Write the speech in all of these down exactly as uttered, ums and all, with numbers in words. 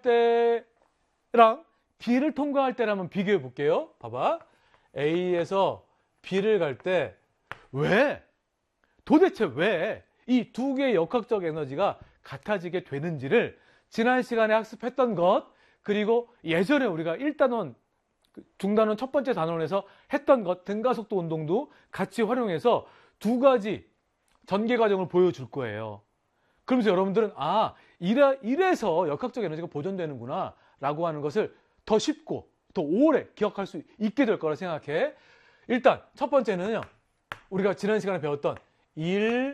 때랑 B를 통과할 때를 한번 비교해 볼게요. 봐봐. A에서 B를 갈 때 왜? 도대체 왜 이 두 개의 역학적 에너지가 같아지게 되는지를 지난 시간에 학습했던 것, 그리고 예전에 우리가 일 단원, 중단원 첫 번째 단원에서 했던 것, 등가속도 운동도 같이 활용해서 두 가지 전개 과정을 보여줄 거예요. 그러면서 여러분들은 아, 이래, 이래서 역학적 에너지가 보존되는구나 라고 하는 것을 더 쉽고 더 오래 기억할 수 있게 될 거라 생각해. 일단 첫 번째는요, 우리가 지난 시간에 배웠던 일,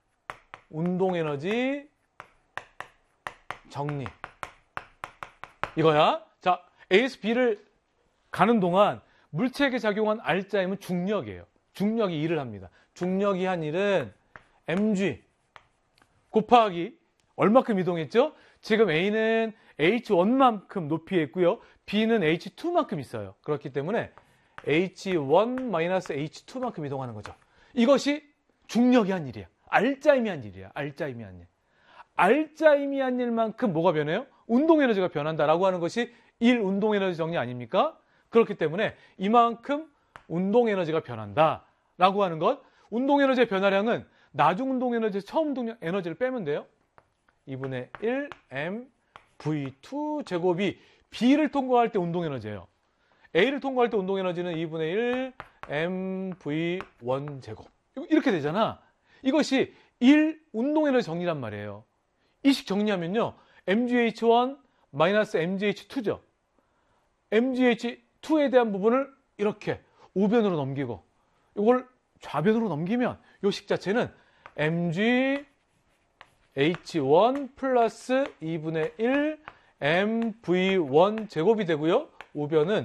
운동에너지, 정리, 이거야. 자, 에이에스 B를 가는 동안 물체에게 작용한 R자임은 중력이에요. 중력이 일을 합니다. 중력이 한 일은 엠지 곱하기 얼마큼 이동했죠? 지금 A는 에이치 원만큼 높이에 있고요. B는 에이치 투만큼 있어요. 그렇기 때문에 에이치 원 마이너스 에이치 투만큼 이동하는 거죠. 이것이 중력이 한 일이야. R자임이 한 일이야. R자임이 한 일. R자임이 한 일만큼 뭐가 변해요? 운동에너지가 변한다라고 하는 것이 일 운동에너지 정리 아닙니까? 그렇기 때문에 이만큼 운동에너지가 변한다라고 하는 것. 운동에너지의 변화량은 나중 운동에너지, 처음 운동에너지를 빼면 돼요. 이분의 일 엠 브이 투 제곱이 B를 통과할 때 운동에너지예요. A를 통과할 때 운동에너지는 이분의 일 엠 브이 원 제곱. 이렇게 되잖아. 이것이 일 운동에너지 정리란 말이에요. 이 식 정리하면요, 엠지에이치 원 마이너스 엠지에이치 투죠. 엠지에이치 투에 대한 부분을 이렇게 우변으로 넘기고 이걸 좌변으로 넘기면 이 식 자체는 엠지에이치 원 플러스 이분의 일 엠 브이 원 제곱이 되고요. 우변은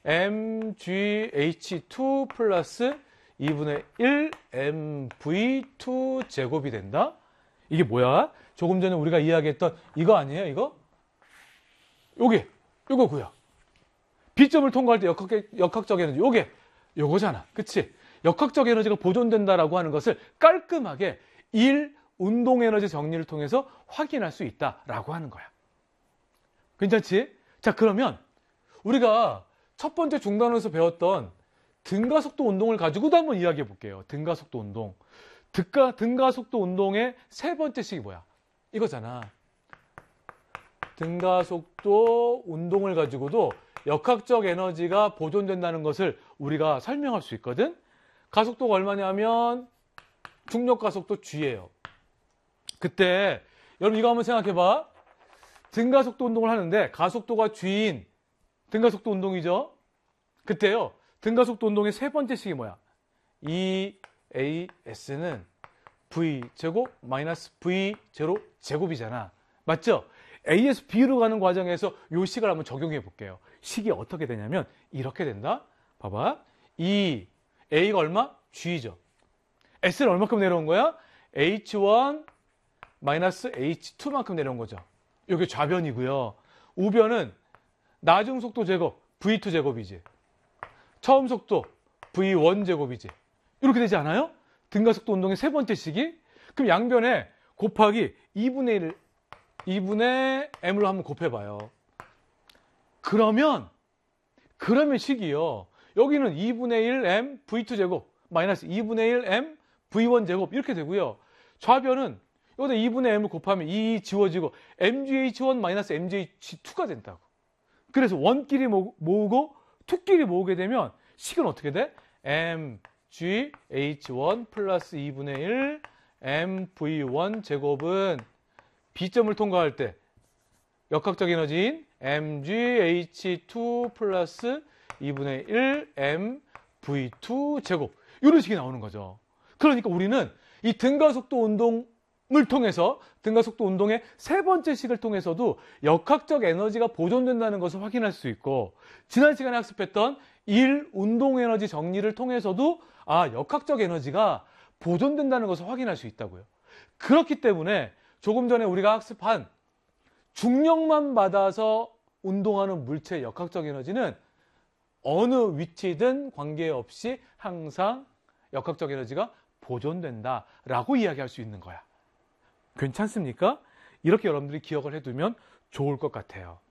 엠지에이치 투 플러스 이분의 일 엠 브이 투 제곱이 된다. 이게 뭐야? 조금 전에 우리가 이야기했던 이거 아니에요? 이거? 요게, 요거고요. B점을 통과할 때 역학, 역학적 에너지, 요게, 요거잖아. 그치? 역학적 에너지가 보존된다라고 하는 것을 깔끔하게 일 운동 에너지 정리를 통해서 확인할 수 있다라고 하는 거야. 괜찮지? 자, 그러면 우리가 첫 번째 중단원에서 배웠던 등가속도 운동을 가지고도 한번 이야기해 볼게요. 등가속도 운동. 등가, 등가속도 운동의 세 번째 식이 뭐야? 이거잖아. 등가속도 운동을 가지고도 역학적 에너지가 보존된다는 것을 우리가 설명할 수 있거든. 가속도가 얼마냐면 중력가속도 G예요. 그때 여러분 이거 한번 생각해 봐. 등가속도 운동을 하는데 가속도가 G인 등가속도 운동이죠. 그때요, 등가속도 운동의 세 번째 식이 뭐야? 이 에이 에스는 V 제곱 마이너스 V 제로 제곱이잖아. 맞죠? 에이에서 B로 가는 과정에서 이 식을 한번 적용해 볼게요. 식이 어떻게 되냐면 이렇게 된다. 봐봐. 이 A가 얼마? G죠. S는 얼마큼 내려온 거야? 에이치 원 마이너스 에이치 투만큼 내려온 거죠. 이게 좌변이고요. 우변은 나중 속도 제곱 브이 투 제곱이지. 처음 속도 브이 원 제곱이지. 이렇게 되지 않아요? 등가속도 운동의 세 번째 식이? 그럼 양변에 곱하기 이분의 일, 이분의 M으로 한번 곱해봐요. 그러면, 그러면 식이요. 여기는 이분의 일 엠 브이 투 제곱 마이너스 이분의 일 엠 브이 원 제곱 이렇게 되고요. 좌변은 여기다 이분의 M을 곱하면 이 지워지고 엠지에이치 원 마이너스 엠지에이치 투가 된다고. 그래서 원끼리 모으고 투끼리 모으게 되면 식은 어떻게 돼? 엠지에이치 원 플러스 이분의 일 엠 브이 원 제곱은 B점을 통과할 때 역학적 에너지인 엠지에이치 투 플러스 이분의 일 엠 브이 투 제곱 이런 식이 나오는 거죠. 그러니까 우리는 이 등가속도 운동을 통해서 등가속도 운동의 세 번째 식을 통해서도 역학적 에너지가 보존된다는 것을 확인할 수 있고, 지난 시간에 학습했던 일 운동 에너지 정리를 통해서도 아, 역학적 에너지가 보존된다는 것을 확인할 수 있다고요. 그렇기 때문에 조금 전에 우리가 학습한 중력만 받아서 운동하는 물체의 역학적 에너지는 어느 위치든 관계없이 항상 역학적 에너지가 보존된다라고 이야기할 수 있는 거야. 괜찮습니까? 이렇게 여러분들이 기억을 해두면 좋을 것 같아요.